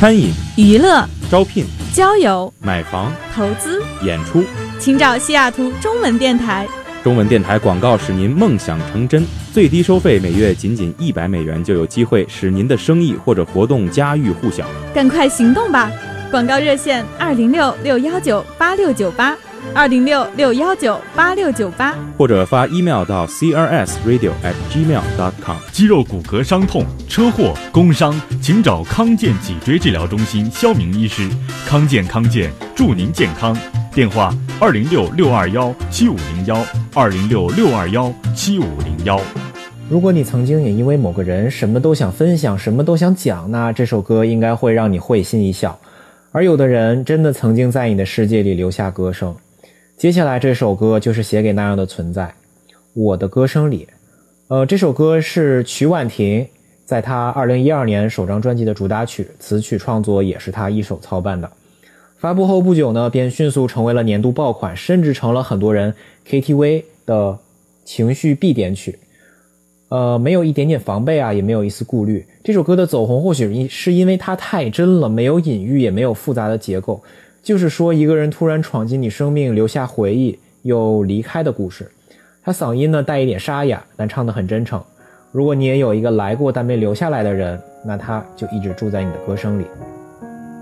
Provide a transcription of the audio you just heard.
餐饮、 娱乐、 招聘、 交友、 买房、 投资、 演出， 请找西雅图中文电台。 中文电台广告使您梦想成真，最低收费每月仅$100就有机会使您的生意或者活动家喻户晓。 赶快行动吧！广告热线206-619-8698，206-619-8698， 或者发 email 到 crsradio@gmail.com。 肌肉骨骼伤痛、车祸、工伤，请找康健脊椎治疗中心肖明医师。康健祝您健康。电话206-621-7501，206-621-7501。 如果你曾经也因为某个人什么都想分享，什么都想讲，那这首歌应该会让你会心一笑。而有的人真的曾经在你的世界里留下歌声。接下来这首歌就是写给那样的存在，我的歌声里。这首歌是曲婉婷在她2012年首张专辑的主打曲，词曲创作也是她一手操办的。发布后不久呢，便迅速成为了年度爆款，甚至成了很多人 KTV 的情绪必点曲。没有一点点防备啊，也没有一丝顾虑。这首歌的走红或许是因为它太真了，没有隐喻，也没有复杂的结构，就是说一个人突然闯进你生命，留下回忆又离开的故事。他嗓音呢带一点沙哑，但唱得很真诚。如果你也有一个来过但没留下来的人，那他就一直住在你的歌声里。